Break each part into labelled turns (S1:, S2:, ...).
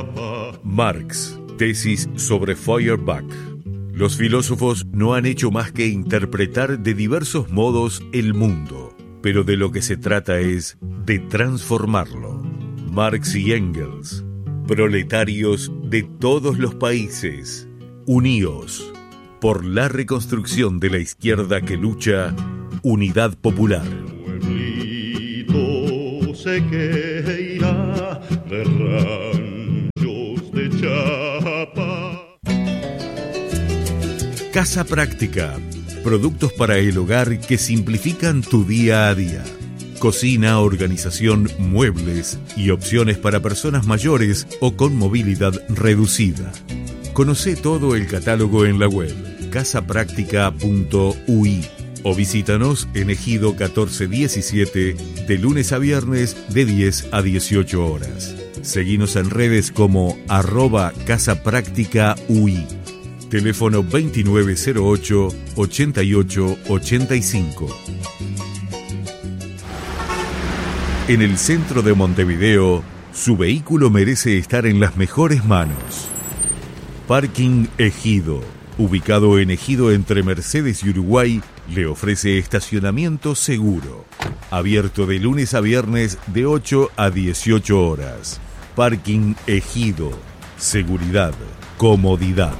S1: Marx, tesis sobre Feuerbach. Los filósofos no han hecho más que interpretar de diversos modos el mundo, pero de lo que se trata es de transformarlo. Marx y Engels, proletarios de todos los países, uníos por la reconstrucción de la izquierda que lucha, Unidad Popular.
S2: El pueblito sé que irá de ranchos de Chapa.
S1: Casa Práctica, productos para el hogar que simplifican tu día a día. Cocina, organización, muebles y opciones para personas mayores o con movilidad reducida. Conoce todo el catálogo en la web casapractica.ui o visítanos en Ejido 1417 de lunes a viernes de 10 a 18 horas. Seguinos en redes como @casapracticaui. Teléfono 2908-8885. En el centro de Montevideo, su vehículo merece estar en las mejores manos. Parking Ejido, ubicado en Ejido entre Mercedes y Uruguay, le ofrece estacionamiento seguro. Abierto de lunes a viernes de 8 a 18 horas. Parking Ejido. Seguridad, comodidad.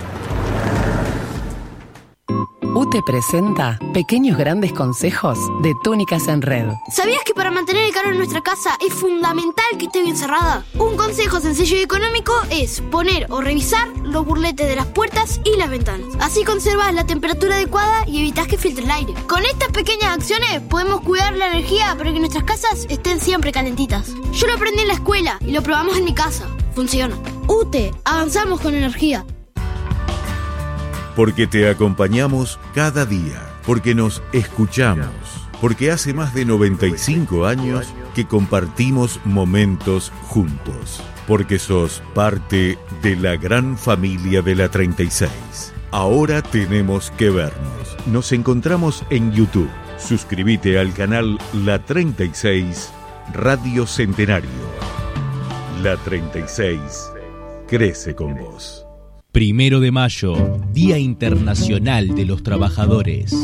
S3: UTE presenta Pequeños Grandes Consejos de Túnicas en Red.
S4: ¿Sabías que para mantener el calor en nuestra casa es fundamental que esté bien cerrada? Un consejo sencillo y económico es poner o revisar los burletes de las puertas y las ventanas. Así conservas la temperatura adecuada y evitas que filtre el aire. Con estas pequeñas acciones podemos cuidar la energía para que nuestras casas estén siempre calentitas. Yo lo aprendí en la escuela y lo probamos en mi casa. Funciona. UTE, avanzamos con energía.
S1: Porque te acompañamos cada día, porque nos escuchamos, porque hace más de 95 años que compartimos momentos juntos, porque sos parte de la gran familia de la 36. Ahora tenemos que vernos. Nos encontramos en YouTube. Suscríbete al canal La 36 Radio Centenario. La 36 crece con vos.
S5: 1 de mayo, Día Internacional de los Trabajadores.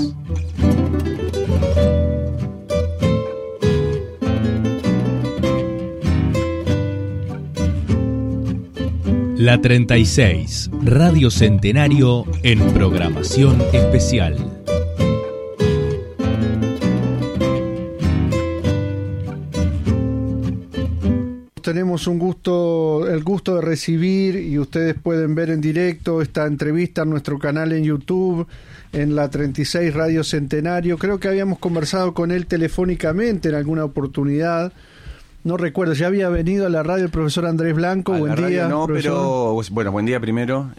S5: La 36, Radio Centenario en programación especial.
S6: Tenemos el gusto de recibir, y ustedes pueden ver en directo esta entrevista en nuestro canal en YouTube, en la 36 Radio Centenario. Creo que habíamos conversado con él telefónicamente en alguna oportunidad. No recuerdo, ya había venido a la radio el profesor Andrés Blanco. Buen día.
S7: No,
S6: profesor.
S7: pero bueno, buen día primero.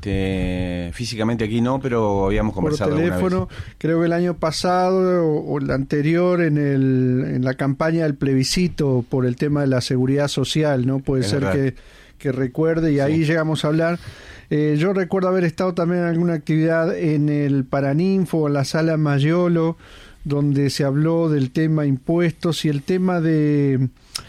S7: Físicamente aquí no, pero habíamos conversado
S6: por teléfono.
S7: Alguna vez.
S6: Creo que el año pasado o el anterior en la campaña del plebiscito por el tema de la seguridad social, ¿no? Puede ser que recuerde, y sí, ahí llegamos a hablar. Yo recuerdo haber estado también en alguna actividad en el Paraninfo, en la Sala Mayolo, donde se habló del tema impuestos y el tema de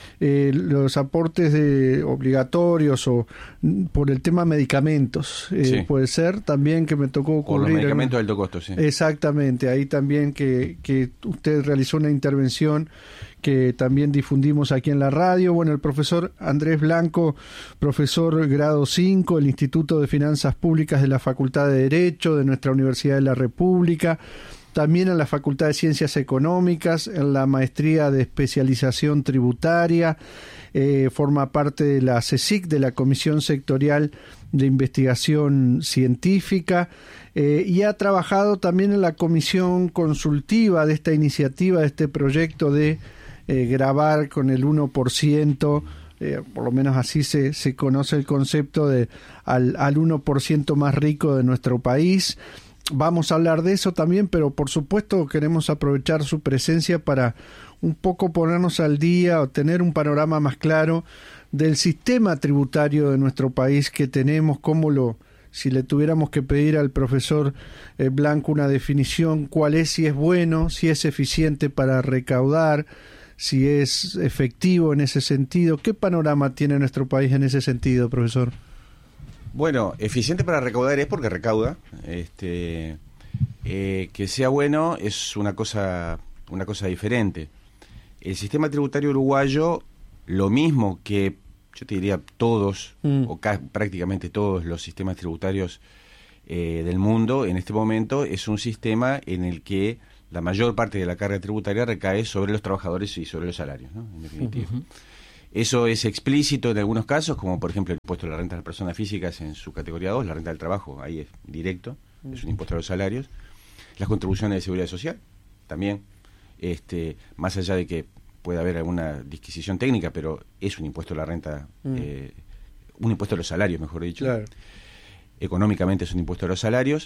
S6: los aportes obligatorios o por el tema medicamentos. Sí. Puede ser también que me tocó ocurrir.
S7: Por los medicamentos de alto costo, sí.
S6: Exactamente, ahí también que usted realizó una intervención que también difundimos aquí en la radio. Bueno, el profesor Andrés Blanco, profesor grado 5 del Instituto de Finanzas Públicas de la Facultad de Derecho de nuestra Universidad de la República, también en la Facultad de Ciencias Económicas, en la Maestría de Especialización Tributaria, forma parte de la CSIC, de la Comisión Sectorial de Investigación Científica, y ha trabajado también en la comisión consultiva de esta iniciativa, de este proyecto de gravar con el 1%, por lo menos así se conoce el concepto de al 1% más rico de nuestro país. Vamos a hablar de eso también, pero por supuesto queremos aprovechar su presencia para un poco ponernos al día o tener un panorama más claro del sistema tributario de nuestro país que tenemos, si le tuviéramos que pedir al profesor Blanco una definición, cuál es, si es bueno, si es eficiente para recaudar, si es efectivo en ese sentido. ¿Qué panorama tiene nuestro país en ese sentido, profesor?
S7: Bueno, eficiente para recaudar es porque recauda. Que sea bueno es una cosa diferente. El sistema tributario uruguayo, lo mismo que yo te diría todos, o prácticamente todos los sistemas tributarios del mundo, en este momento es un sistema en el que la mayor parte de la carga tributaria recae sobre los trabajadores y sobre los salarios, ¿no? En definitiva. Eso es explícito en algunos casos, como por ejemplo el impuesto a la renta de las personas físicas en su categoría 2, la renta del trabajo, ahí es directo, es un impuesto a los salarios. Las contribuciones de seguridad social, también, más allá de que pueda haber alguna disquisición técnica, pero es un impuesto a la renta, un impuesto a los salarios, mejor dicho. Claro. Económicamente es un impuesto a los salarios.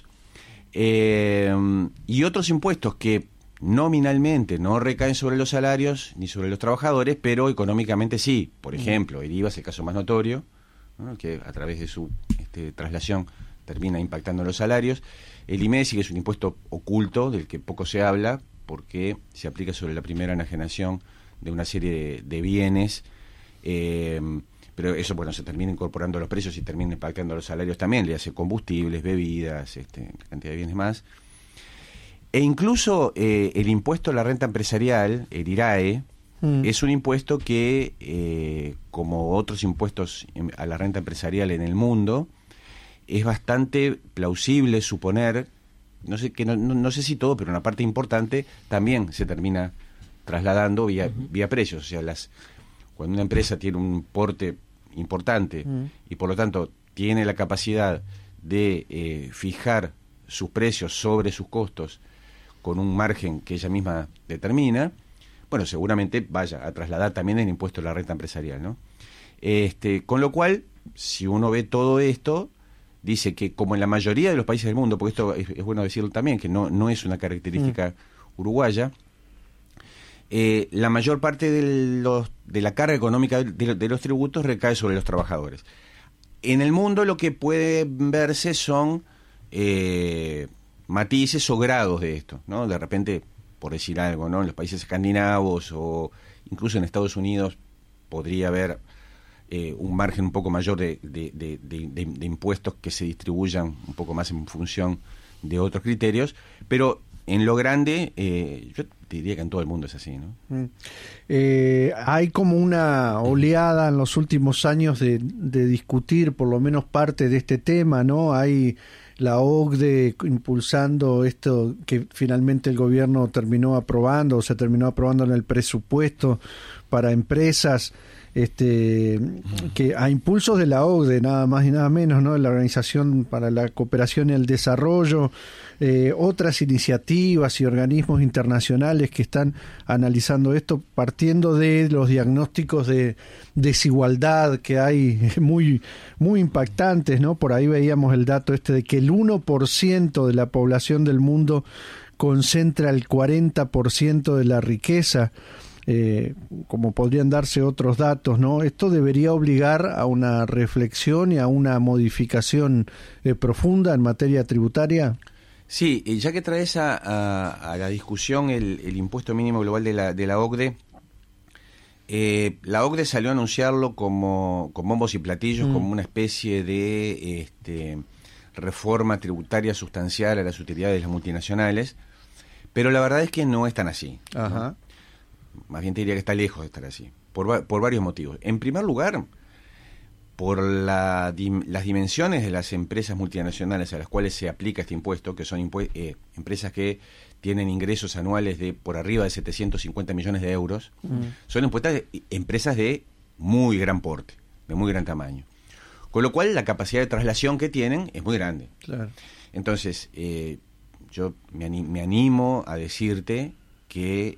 S7: Y otros impuestos que nominalmente no recaen sobre los salarios ni sobre los trabajadores, pero económicamente sí. Por ejemplo, el IVA es el caso más notorio, ¿no? Que a través de su traslación termina impactando en los salarios. El IMESI, que es un impuesto oculto del que poco se habla, porque se aplica sobre la primera enajenación de una serie de bienes, pero eso, bueno, se termina incorporando a los precios y termina impactando a los salarios también, le hace combustibles, bebidas, cantidad de bienes más. E incluso el impuesto a la renta empresarial, el IRAE, es un impuesto que, como otros impuestos a la renta empresarial en el mundo, es bastante plausible suponer, no sé si todo, pero una parte importante también se termina trasladando vía precios. O sea, cuando una empresa tiene un porte importante y por lo tanto tiene la capacidad de fijar sus precios sobre sus costos con un margen que ella misma determina, bueno, seguramente vaya a trasladar también el impuesto a la renta empresarial, ¿no? Con lo cual, si uno ve todo esto, dice que como en la mayoría de los países del mundo, porque esto es bueno decirlo también, que no es una característica uruguaya, la mayor parte de la carga económica de los tributos recae sobre los trabajadores. En el mundo lo que puede verse son matices o grados de esto, ¿no? De repente, por decir algo, ¿no? En los países escandinavos o incluso en Estados Unidos podría haber un margen un poco mayor de impuestos que se distribuyan un poco más en función de otros criterios, pero en lo grande, yo te diría que en todo el mundo es así, ¿no?
S6: Hay como una oleada en los últimos años de discutir por lo menos parte de este tema, ¿no? Hay la OCDE impulsando esto que finalmente el gobierno terminó aprobando, o se terminó aprobando en el presupuesto para empresas, que a impulsos de la OCDE, nada más y nada menos, ¿no? De la Organización para la Cooperación y el Desarrollo, otras iniciativas y organismos internacionales que están analizando esto, partiendo de los diagnósticos de desigualdad que hay muy, muy impactantes, ¿no? Por ahí veíamos el dato de que el 1% de la población del mundo concentra el 40% de la riqueza. Como podrían darse otros datos, ¿no? Esto debería obligar a una reflexión y a una modificación profunda en materia tributaria.
S7: Sí, ya que traes a la discusión el impuesto mínimo global de la OCDE, la OCDE salió a anunciarlo con bombos y platillos, como una especie de reforma tributaria sustancial a las utilidades de las multinacionales, pero la verdad es que no es tan así. Ajá. ¿No? Más bien te diría que está lejos de estar así, por varios motivos. En primer lugar, por las dimensiones de las empresas multinacionales a las cuales se aplica este impuesto, que son empresas que tienen ingresos anuales de por arriba de 750 millones de euros, son empresas de muy gran porte, de muy gran tamaño. Con lo cual, la capacidad de traslación que tienen es muy grande. Claro. Entonces, yo me animo a decirte que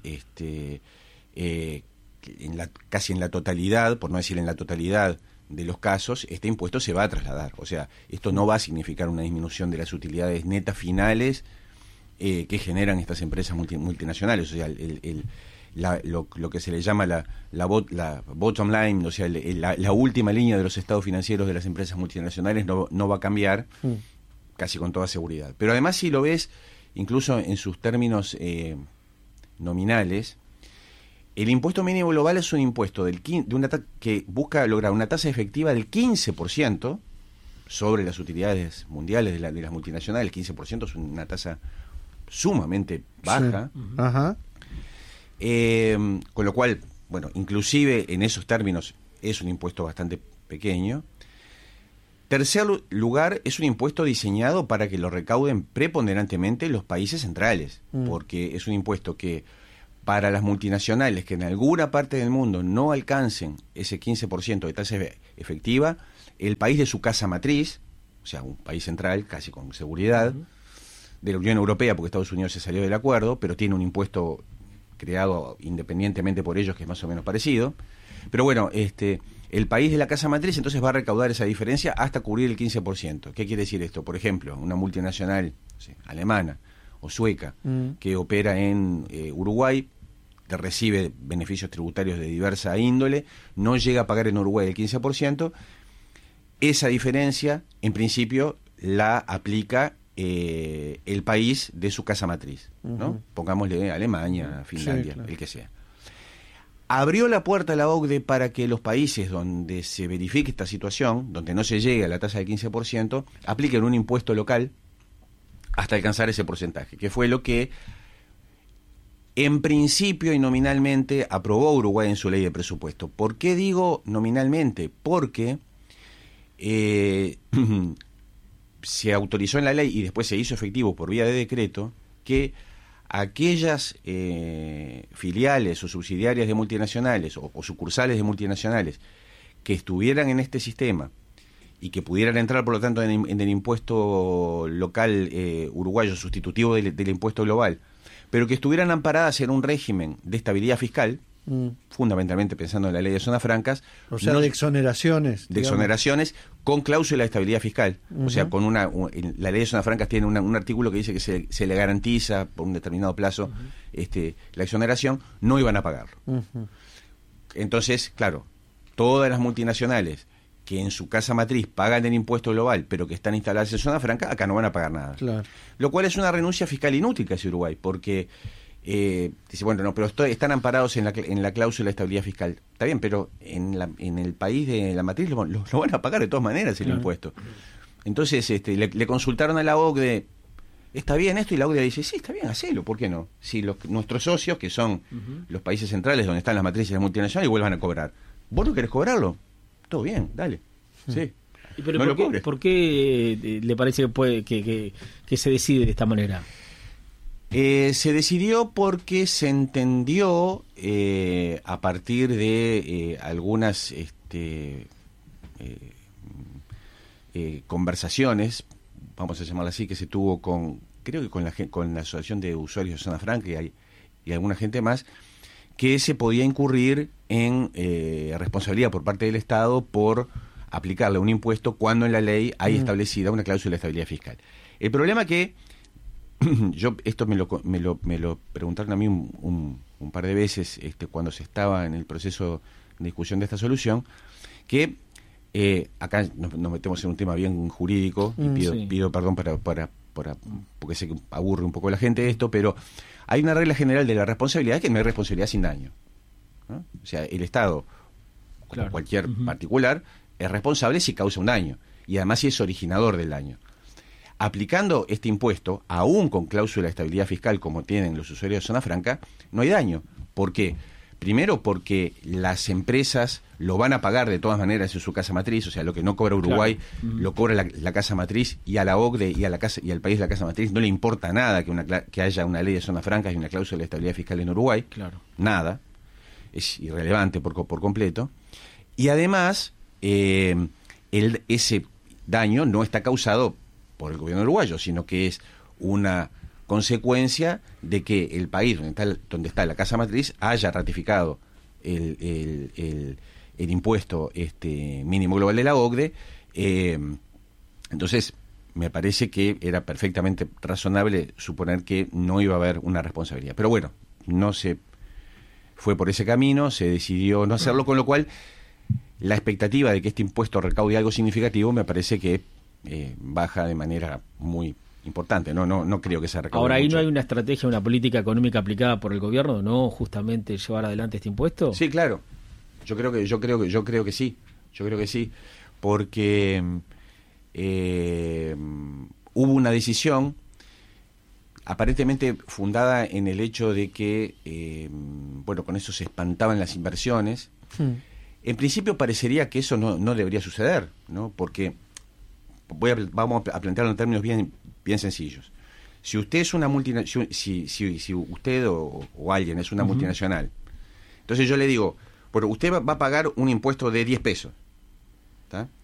S7: casi en la totalidad, por no decir en la totalidad de los casos, este impuesto se va a trasladar. O sea, esto no va a significar una disminución de las utilidades netas finales que generan estas empresas multinacionales. O sea, lo que se le llama la bottom line, o sea, la última línea de los estados financieros de las empresas multinacionales no va a cambiar casi con toda seguridad. Pero además, si lo ves incluso en sus términos nominales, el impuesto mínimo global es un impuesto que busca lograr una tasa efectiva del 15% sobre las utilidades mundiales de las multinacionales. El 15% es una tasa sumamente baja.
S6: Sí. Ajá.
S7: Con lo cual, bueno, inclusive en esos términos es un impuesto bastante pequeño. Tercer lugar, es un impuesto diseñado para que lo recauden preponderantemente los países centrales, porque es un impuesto que para las multinacionales que en alguna parte del mundo no alcancen ese 15% de tasa efectiva, el país de su casa matriz, o sea, un país central casi con seguridad, de la Unión Europea, porque Estados Unidos se salió del acuerdo, pero tiene un impuesto creado independientemente por ellos que es más o menos parecido, pero bueno, el país de la casa matriz entonces va a recaudar esa diferencia hasta cubrir el 15%. ¿Qué quiere decir esto? Por ejemplo, una multinacional alemana o sueca que opera en Uruguay, que recibe beneficios tributarios de diversa índole, no llega a pagar en Uruguay el 15%, esa diferencia, en principio, la aplica el país de su casa matriz, ¿no? Pongámosle Alemania, Finlandia,
S6: claro,
S7: el que sea. Abrió la puerta a la OCDE para que los países donde se verifique esta situación, donde no se llegue a la tasa del 15%, apliquen un impuesto local hasta alcanzar ese porcentaje, que fue lo que en principio y nominalmente aprobó Uruguay en su ley de presupuesto. ¿Por qué digo nominalmente? Porque se autorizó en la ley y después se hizo efectivo por vía de decreto que aquellas filiales o subsidiarias de multinacionales o sucursales de multinacionales que estuvieran en este sistema y que pudieran entrar, por lo tanto, en el impuesto local uruguayo sustitutivo del impuesto global, pero que estuvieran amparadas en un régimen de estabilidad fiscal, fundamentalmente pensando en la ley de zonas francas,
S6: o sea, de exoneraciones.
S7: De exoneraciones con cláusula de estabilidad fiscal. O sea, con la ley de zonas francas tiene un artículo que dice que se le garantiza por un determinado plazo la exoneración, no iban a pagarlo. Entonces, claro, todas las multinacionales que en su casa matriz pagan el impuesto global, pero que están instaladas en zona franca, acá no van a pagar nada.
S6: Claro.
S7: Lo cual es una renuncia fiscal inútil que hace Uruguay, porque dice, bueno, no, pero están amparados en la cláusula de estabilidad fiscal. Está bien, pero en el país de la matriz lo van a pagar de todas maneras el impuesto. Entonces le consultaron a la OCDE, ¿está bien esto? Y la OCDE dice, sí, está bien, hacelo, ¿por qué no? Si nuestros socios, que son los países centrales donde están las matrices multinacionales, vuelvan a cobrar. ¿Vos no querés cobrarlo? Todo bien, dale. Sí.
S8: Pero
S7: no
S8: ¿por qué le parece que se decide de esta manera?
S7: Se decidió porque se entendió a partir de algunas conversaciones, vamos a llamarla así, que se tuvo creo que con la Asociación de Usuarios de Zona Franca y alguna gente más, que se podía incurrir en responsabilidad por parte del Estado por aplicarle un impuesto cuando en la ley hay establecida una cláusula de estabilidad fiscal. El problema que esto me lo preguntaron a mí un par de veces cuando se estaba en el proceso de discusión de esta solución, que acá nos metemos en un tema bien jurídico y pido perdón porque sé que aburre un poco a la gente esto, pero hay una regla general de la responsabilidad que no hay responsabilidad sin daño, ¿no? O sea, el Estado, como cualquier particular, es responsable si causa un daño y además si es originador del daño. Aplicando este impuesto, aún con cláusula de estabilidad fiscal como tienen los usuarios de zona franca, no hay daño. ¿Por qué? Primero porque las empresas lo van a pagar de todas maneras en su casa matriz, o sea, lo que no cobra Uruguay lo cobra la casa matriz, y a la OCDE y al país de la casa matriz no le importa nada que haya una ley de zona franca y una cláusula de estabilidad fiscal en Uruguay. Claro. Nada. Es irrelevante por completo. Y además, ese daño no está causado por el gobierno uruguayo, sino que es una consecuencia de que el país donde está la casa matriz haya ratificado el impuesto mínimo global de la OCDE. Entonces me parece que era perfectamente razonable suponer que no iba a haber una responsabilidad, pero bueno, no se fue por ese camino, se decidió no hacerlo, con lo cual la expectativa de que este impuesto recaude algo significativo me parece que baja de manera muy importante, no creo que se recaude
S8: Ahora, ¿ahí
S7: mucho.
S8: no hay una estrategia, una política económica aplicada por el gobierno, no justamente llevar adelante este impuesto?
S7: Sí, claro. Yo creo que sí. Yo creo que sí, porque hubo una decisión aparentemente fundada en el hecho de que, con eso se espantaban las inversiones. En principio parecería que eso no debería suceder, ¿no? Porque vamos a plantearlo en términos bien sencillos. Si usted es una multinacional, si usted o alguien es una multinacional, entonces yo le digo, bueno, usted va a pagar un impuesto de 10 pesos, ¿está?